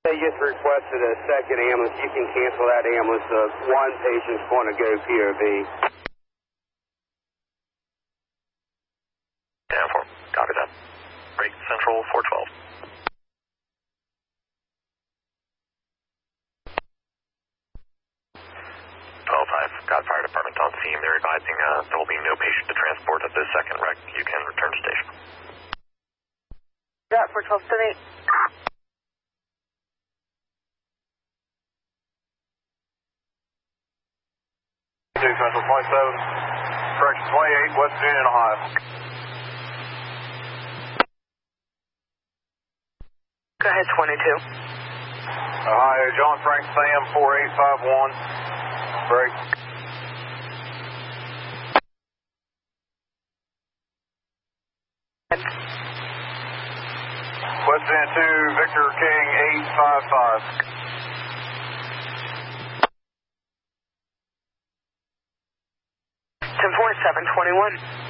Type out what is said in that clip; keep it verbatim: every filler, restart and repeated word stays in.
They just requested a second ambulance. You can cancel that ambulance. Uh, one patient's going to go P O V. ten four, copy that. Break Central four twelve. twelve five, got fire department on scene. They're advising uh, there will be no patient to transport at the second wreck. You can return to station. Got for twelve thirty. two Central twenty-seven, correction twenty-eight, West Virginia, Ohio. Go ahead, twenty-two. Ohio, John Frank Sam, four eight five one, break. West Virginia two, Victor King, eight five five. ten four, seven twenty-one.